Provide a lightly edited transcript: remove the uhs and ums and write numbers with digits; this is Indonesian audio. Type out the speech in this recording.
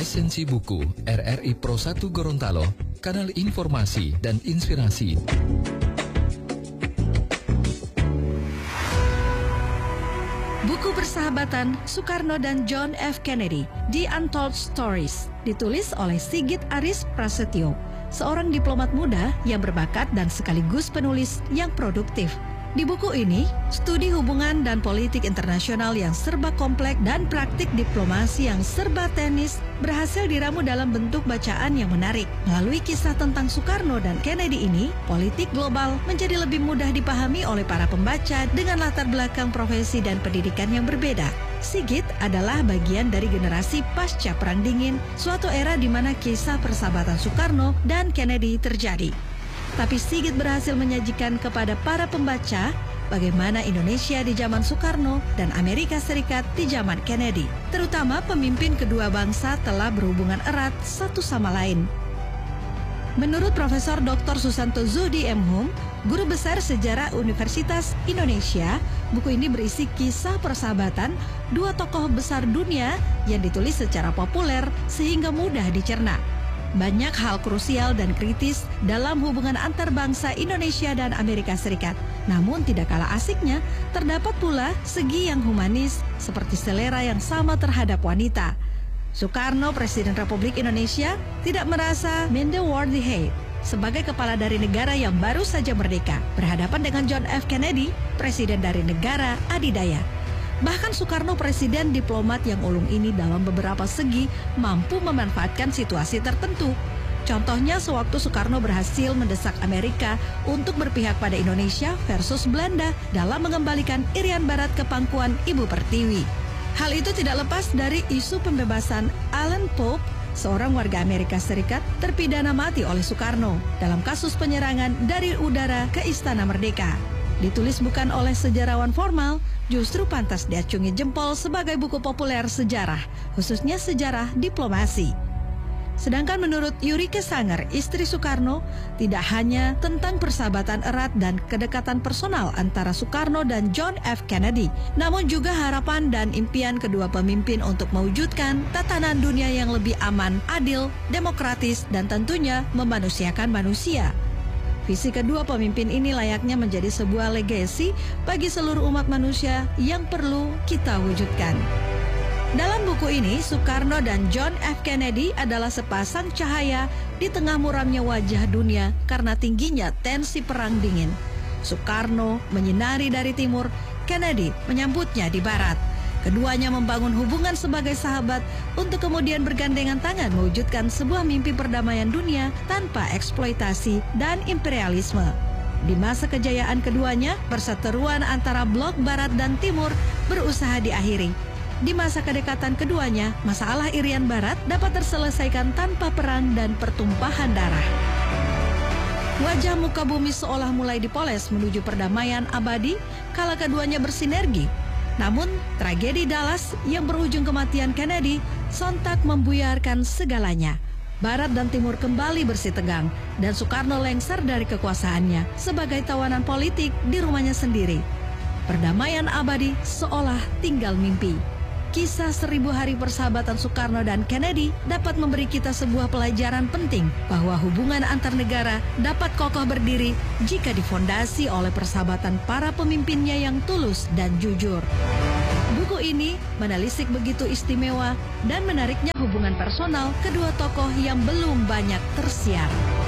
Esensi Buku RRI Pro 1 Gorontalo, kanal informasi dan inspirasi. Buku Persahabatan Soekarno dan John F. Kennedy, The Untold Stories, ditulis oleh Sigit Aris Prasetyo, seorang diplomat muda yang berbakat dan sekaligus penulis yang produktif. Di buku ini, studi hubungan dan politik internasional yang serba kompleks dan praktik diplomasi yang serba teknis berhasil diramu dalam bentuk bacaan yang menarik. Melalui kisah tentang Soekarno dan Kennedy ini, politik global menjadi lebih mudah dipahami oleh para pembaca dengan latar belakang profesi dan pendidikan yang berbeda. Sigit adalah bagian dari generasi pasca Perang Dingin, suatu era di mana kisah persahabatan Soekarno dan Kennedy terjadi. Tapi Sigit berhasil menyajikan kepada para pembaca bagaimana Indonesia di zaman Soekarno dan Amerika Serikat di zaman Kennedy. Terutama pemimpin kedua bangsa telah berhubungan erat satu sama lain. Menurut Profesor Dr. Susanto Zudi M. Hum, Guru Besar Sejarah Universitas Indonesia, buku ini berisi kisah persahabatan dua tokoh besar dunia yang ditulis secara populer sehingga mudah dicerna. Banyak hal krusial dan kritis dalam hubungan antar bangsa Indonesia dan Amerika Serikat. Namun tidak kalah asiknya, terdapat pula segi yang humanis seperti selera yang sama terhadap wanita. Soekarno, Presiden Republik Indonesia, tidak merasa mean the world he hate sebagai kepala dari negara yang baru saja merdeka, berhadapan dengan John F. Kennedy, Presiden dari negara adidaya. Bahkan Soekarno, presiden diplomat yang ulung ini dalam beberapa segi mampu memanfaatkan situasi tertentu. Contohnya sewaktu Soekarno berhasil mendesak Amerika untuk berpihak pada Indonesia versus Belanda dalam mengembalikan Irian Barat ke pangkuan Ibu Pertiwi. Hal itu tidak lepas dari isu pembebasan Allen Pope, seorang warga Amerika Serikat terpidana mati oleh Soekarno dalam kasus penyerangan dari udara ke Istana Merdeka. Ditulis bukan oleh sejarawan formal, justru pantas diacungi jempol sebagai buku populer sejarah, khususnya sejarah diplomasi. Sedangkan menurut Yurike Sanger, istri Soekarno, tidak hanya tentang persahabatan erat dan kedekatan personal antara Soekarno dan John F. Kennedy, namun juga harapan dan impian kedua pemimpin untuk mewujudkan tatanan dunia yang lebih aman, adil, demokratis, dan tentunya memanusiakan manusia. Visi kedua pemimpin ini layaknya menjadi sebuah legasi bagi seluruh umat manusia yang perlu kita wujudkan. Dalam buku ini, Soekarno dan John F. Kennedy adalah sepasang cahaya di tengah muramnya wajah dunia karena tingginya tensi Perang Dingin. Soekarno menyinari dari timur, Kennedy menyambutnya di barat. Keduanya membangun hubungan sebagai sahabat untuk kemudian bergandengan tangan mewujudkan sebuah mimpi perdamaian dunia tanpa eksploitasi dan imperialisme. Di masa kejayaan keduanya, perseteruan antara blok barat dan timur berusaha diakhiri. Di masa kedekatan keduanya, masalah Irian Barat dapat terselesaikan tanpa perang dan pertumpahan darah. Wajah muka bumi seolah mulai dipoles menuju perdamaian abadi kala keduanya bersinergi. Namun, tragedi Dallas yang berujung kematian Kennedy sontak membuyarkan segalanya. Barat dan Timur kembali bersih tegang dan Soekarno lengser dari kekuasaannya sebagai tawanan politik di rumahnya sendiri. Perdamaian abadi seolah tinggal mimpi. Kisah 1000 hari persahabatan Soekarno dan Kennedy dapat memberi kita sebuah pelajaran penting bahwa hubungan antar negara dapat kokoh berdiri jika difondasi oleh persahabatan para pemimpinnya yang tulus dan jujur. Buku ini menelisik begitu istimewa dan menariknya hubungan personal kedua tokoh yang belum banyak tersiar.